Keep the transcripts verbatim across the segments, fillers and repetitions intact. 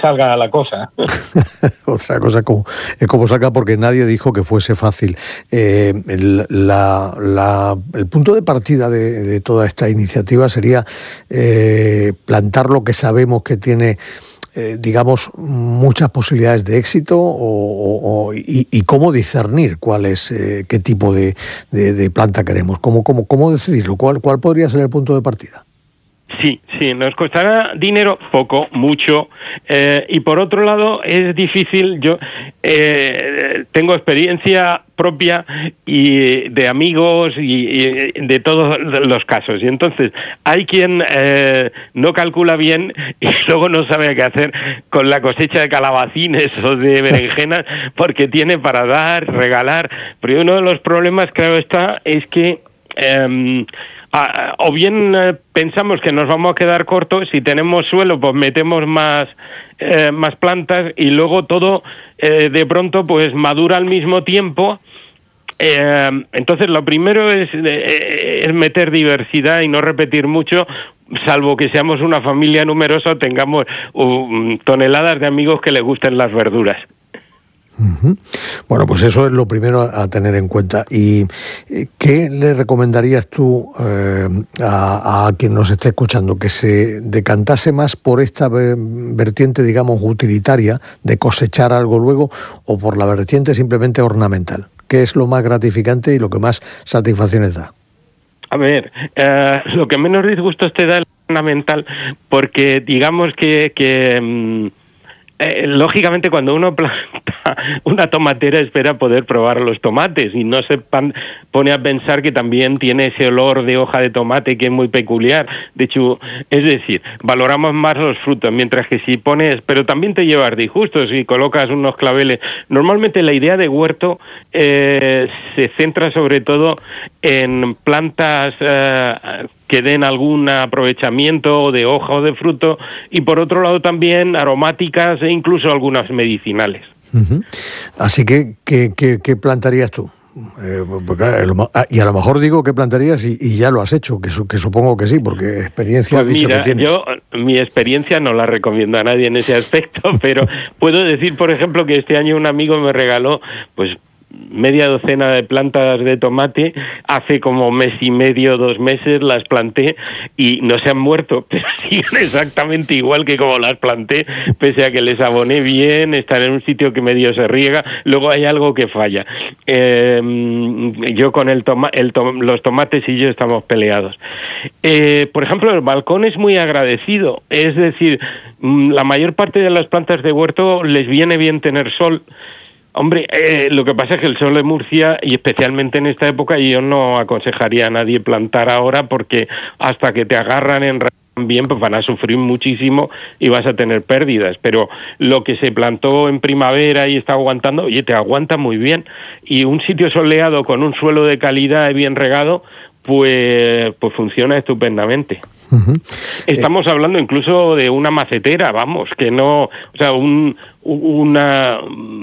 salga la cosa. Otra cosa como, es como salga, porque nadie dijo que fuese fácil. Eh, el, la, la, el punto de partida de, de toda esta iniciativa sería eh, plantar lo que sabemos que tiene, eh, digamos, muchas posibilidades de éxito, o, o, o, y, y cómo discernir cuál es, eh, qué tipo de, de, de planta queremos, cómo, cómo, cómo decidirlo, cuál, cuál podría ser el punto de partida. Sí, sí, nos costará dinero, poco, mucho, eh, y por otro lado es difícil. Yo eh, tengo experiencia propia y de amigos y, y de todos los casos, y entonces hay quien eh, no calcula bien y luego no sabe qué hacer con la cosecha de calabacines o de berenjenas, porque tiene para dar, regalar, pero uno de los problemas, claro está, es que eh, Ah, o bien eh, pensamos que nos vamos a quedar cortos, si tenemos suelo pues metemos más eh, más plantas, y luego todo eh, de pronto pues madura al mismo tiempo. Eh, entonces lo primero es, eh, es meter diversidad y no repetir mucho, salvo que seamos una familia numerosa o tengamos uh, toneladas de amigos que les gusten las verduras. Uh-huh. Bueno, pues eso es lo primero a, a tener en cuenta. ¿Y qué le recomendarías tú eh, a, a quien nos esté escuchando? ¿Que se decantase más por esta vertiente, digamos, utilitaria, de cosechar algo luego, o por la vertiente simplemente ornamental? ¿Qué es lo más gratificante y lo que más satisfacciones da? A ver, eh, lo que menos disgustos te da es lo ornamental, porque digamos que... que mmm, Eh, lógicamente cuando uno planta una tomatera espera poder probar los tomates y no se pan, pone a pensar que también tiene ese olor de hoja de tomate que es muy peculiar. De hecho, es decir, valoramos más los frutos, mientras que si pones, pero también te llevas disgustos si colocas unos claveles. Normalmente la idea de huerto eh, se centra sobre todo en plantas eh, que den algún aprovechamiento de hoja o de fruto, y por otro lado también aromáticas e incluso algunas medicinales. Uh-huh. Así que, ¿qué, qué, qué plantarías tú? Eh, porque, y a lo mejor digo que plantarías y, y ya lo has hecho, que, su, que supongo que sí, porque experiencia pues has dicho mira, que tienes. Yo mi experiencia no la recomiendo a nadie en ese aspecto, pero puedo decir, por ejemplo, que este año un amigo me regaló pues media docena de plantas de tomate. Hace como mes y medio, dos meses las planté y no se han muerto, pero siguen exactamente igual que como las planté, pese a que les aboné bien, están en un sitio que medio se riega. Luego hay algo que falla. Eh, yo con el, toma, el tom, los tomates y yo estamos peleados. Eh, por ejemplo, el balcón es muy agradecido, es decir, la mayor parte de las plantas de huerto les viene bien tener sol. Hombre, eh, lo que pasa es que el sol de Murcia, y especialmente en esta época, yo no aconsejaría a nadie plantar ahora, porque hasta que te agarran en bien, pues van a sufrir muchísimo y vas a tener pérdidas. Pero lo que se plantó en primavera y está aguantando, oye, te aguanta muy bien. Y un sitio soleado con un suelo de calidad y bien regado, pues, pues funciona estupendamente. Uh-huh. Estamos eh. hablando incluso de una macetera, vamos, que no, o sea, un una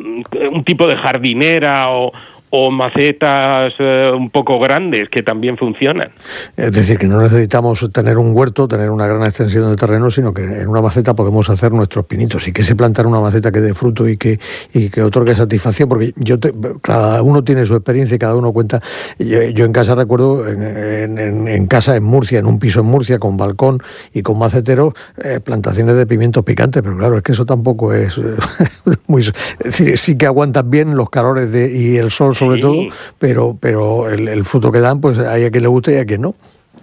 un tipo de jardinera o o macetas eh, un poco grandes que también funcionan. Es decir, que no necesitamos tener un huerto, tener una gran extensión de terreno, sino que en una maceta podemos hacer nuestros pinitos. Y que se plantar una maceta que dé fruto y que y que otorgue satisfacción, porque yo te, cada uno tiene su experiencia y cada uno cuenta. Yo, yo en casa recuerdo, en, en, en casa en Murcia, en un piso en Murcia, con balcón y con maceteros, eh, plantaciones de pimientos picantes, pero claro, es que eso tampoco es eh, muy... Es decir, sí que aguantan bien los calores de, y el sol sobre sí. todo, pero pero el, el fruto que dan, pues hay a quien le guste y a quien no.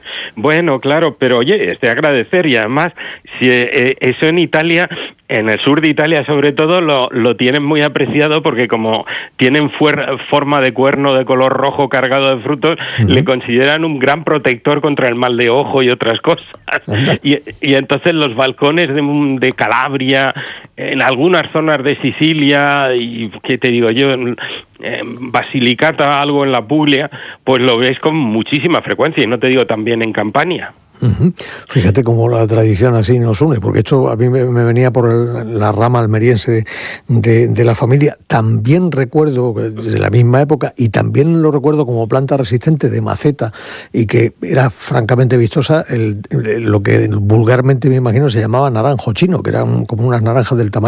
Bueno, claro, pero oye, es de agradecer, y además, si eh, eso en Italia, en el sur de Italia sobre todo, lo, lo tienen muy apreciado, porque como tienen fuer- forma de cuerno de color rojo cargado de frutos, uh-huh. le consideran un gran protector contra el mal de ojo y otras cosas. Y, y entonces los balcones de, de Calabria, en algunas zonas de Sicilia, y qué te digo yo, en, en Basilicata, algo en la Puglia, pues lo ves con muchísima frecuencia, y no te digo también en Campania. Uh-huh. Fíjate cómo la tradición así nos une, porque esto a mí me, me venía por el, la rama almeriense de, de la familia. También recuerdo de la misma época, y también lo recuerdo como planta resistente de maceta, y que era francamente vistosa, el, el, lo que vulgarmente me imagino se llamaba naranjo chino, que eran como unas naranjas del tamaño